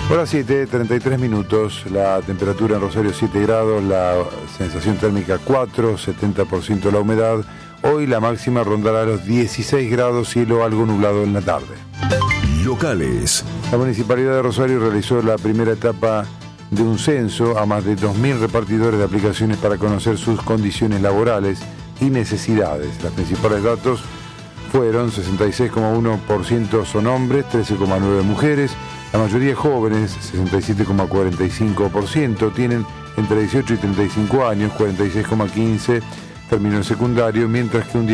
Hora 7, 33 minutos, la temperatura en Rosario 7 grados, la sensación térmica 4, 70% la humedad. Hoy la máxima rondará los 16 grados, cielo algo nublado en la tarde. Locales. La Municipalidad de Rosario realizó la primera etapa de un censo a más de 2.000 repartidores de aplicaciones para conocer sus condiciones laborales y necesidades. Los principales datos fueron 66,1% son hombres, 13,9% mujeres, la mayoría jóvenes, 67,45%, tienen entre 18 y 35 años, 46,15% terminó el secundario, mientras que un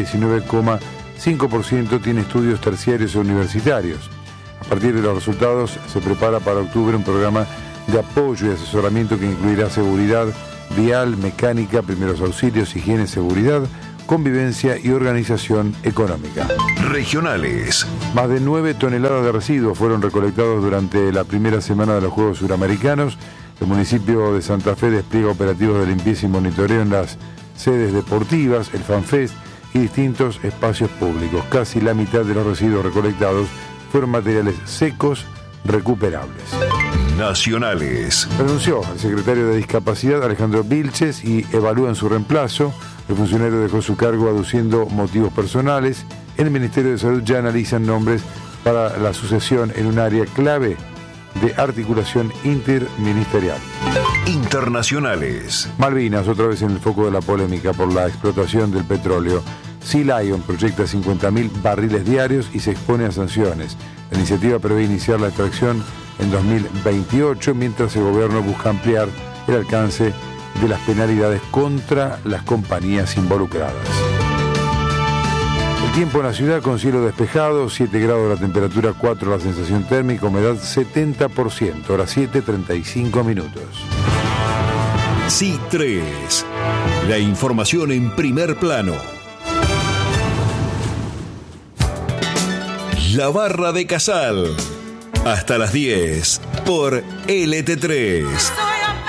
19,5% tiene estudios terciarios o universitarios. A partir de los resultados se prepara para octubre un programa de apoyo y asesoramiento que incluirá seguridad vial, mecánica, primeros auxilios, higiene, seguridad, convivencia y organización económica. Regionales. Más de 9 toneladas de residuos fueron recolectados durante la primera semana de los Juegos Suramericanos. El municipio de Santa Fe despliega operativos de limpieza y monitoreo en las sedes deportivas, el FanFest y distintos espacios públicos. Casi la mitad de los residuos recolectados fueron materiales secos recuperables. Nacionales. Renunció el secretario de Discapacidad, Alejandro Vilches, y evalúan su reemplazo. El funcionario dejó su cargo aduciendo motivos personales. En el Ministerio de Salud ya analizan nombres para la sucesión en un área clave de articulación interministerial. Internacionales. Malvinas, otra vez en el foco de la polémica por la explotación del petróleo. Sea Lion proyecta 50.000 barriles diarios y se expone a sanciones. La iniciativa prevé iniciar la extracción en 2028, mientras el gobierno busca ampliar el alcance de las penalidades contra las compañías involucradas. El tiempo en la ciudad con cielo despejado, 7 grados la temperatura, 4 la sensación térmica, humedad 70%, hora 7, 35 minutos. C3, la información en primer plano. La Barra de Casal, hasta las 10 por LT3.